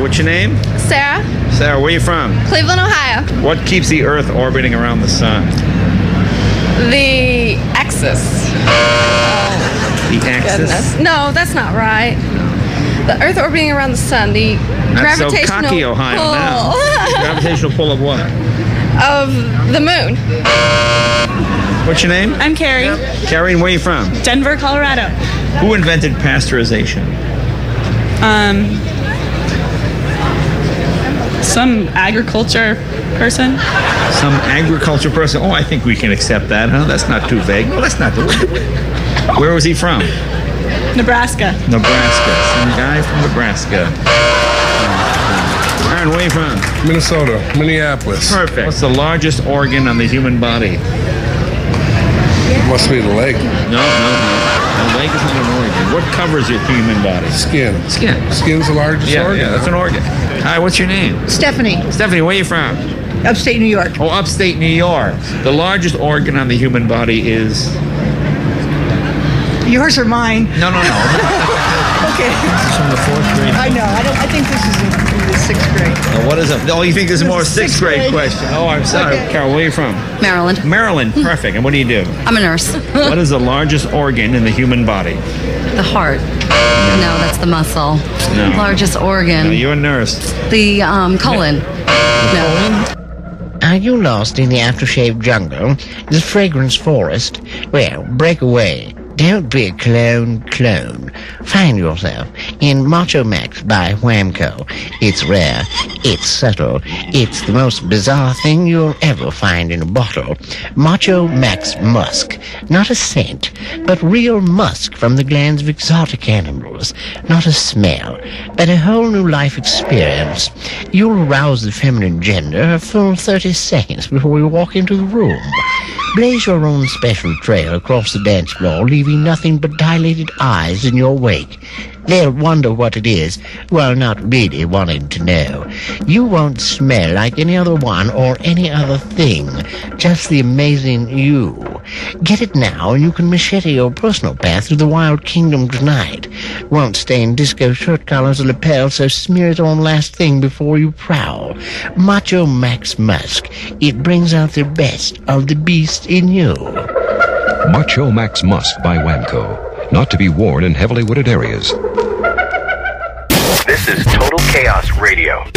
what's your name? Sarah, Sarah, where are you from? Cleveland, Ohio. What keeps the Earth orbiting around the sun? The axis. The axis? Goodness. No, that's not right. The Earth orbiting around the sun. The That's so gravitational cocky, Ohio, pull now. Gravitational pull of what? of the moon. What's your name? I'm Carrie, Carrie, and where are you from? Denver, Colorado. Who invented pasteurization? Some agriculture person. Some agriculture person. Oh, I think we can accept that, huh? That's not too vague. No, that's not too vague. Where was he from? Nebraska. Nebraska. Some guy from Nebraska. Aaron, where are you from? Minnesota, Minneapolis. Perfect. What's the largest organ on the human body? Must be the leg. No. The leg is not an organ. What covers your human body? Skin. Skin. Skin's the largest organ. Yeah, that's an organ. Hi, what's your name? Stephanie, Stephanie, where are you from? upstate New York. Oh, upstate New York. The largest organ on the human body is... Yours or mine? No. Okay. This is from the 4th grade. I know. I think this is in the 6th grade. Oh, what is it? Oh, you think this is more a This is 6th grade grade. question? Oh, I'm sorry. Okay. Carol, where are you from? Maryland. Maryland. Perfect. And what do you do? I'm a nurse. What is the largest organ in the human body? The heart. No, that's the muscle. No. Largest organ. No, you're a nurse. The colon. No. Are you lost in the aftershave jungle, the fragrance forest? Well, break away. Don't be a clone. Find yourself in Macho Max by Whamco. It's rare, it's subtle, it's the most bizarre thing you'll ever find in a bottle. Macho Max Musk. Not a scent, but real musk from the glands of exotic animals. Not a smell, but a whole new life experience. You'll arouse the feminine gender a full 30 seconds before you walk into the room. Blaze your own special trail across the dance floor, leaving nothing but dilated eyes in your wake. They'll wonder what it is, while not really wanting to know. You won't smell like any other one or any other thing, just the amazing you. Get it now, and you can machete your personal path through the wild kingdom tonight. Won't stain disco shirt collars or lapels, so smear it on last thing before you prowl. Macho Max Musk. It brings out the best of the beast in you. Macho Max Musk by Whamco. Not to be worn in heavily wooded areas. This is Total Chaos Radio.